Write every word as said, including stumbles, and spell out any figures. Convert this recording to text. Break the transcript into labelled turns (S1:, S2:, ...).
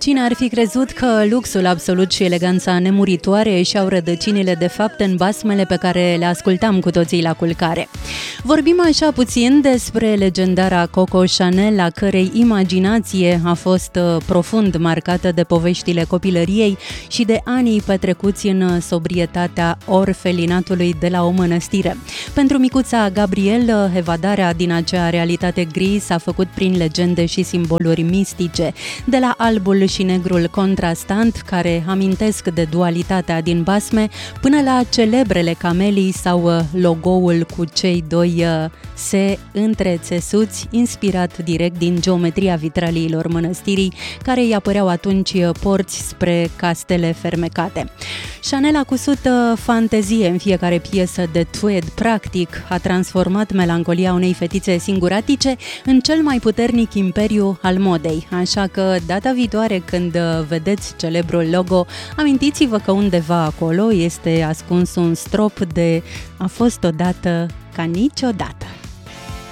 S1: Cine ar fi crezut că luxul absolut și eleganța nemuritoare și-au rădăcinile de fapt în basmele pe care le ascultam cu toții la culcare. Vorbim așa puțin despre legendara Coco Chanel, a cărei imaginație a fost profund marcată de poveștile copilăriei și de anii petrecuți în sobrietatea orfelinatului de la o mănăstire. Pentru micuța Gabrielle, evadarea din acea realitate gri s-a făcut prin legende și simboluri mistice, de la albul și negrul contrastant, care amintesc de dualitatea din basme, până la celebrele camelii sau logo-ul cu cei doi se între țesuți, inspirat direct din geometria vitraliilor mănăstirii, care îi apăreau atunci porți spre castele fermecate. Chanel a cusut fantezie în fiecare piesă de tweed, practic a transformat melancolia unei fetițe singuratice în cel mai puternic imperiu al modei, așa că data viitoare când vedeți celebrul logo, amintiți-vă că undeva acolo este ascuns un strop de "a fost odată ca niciodată".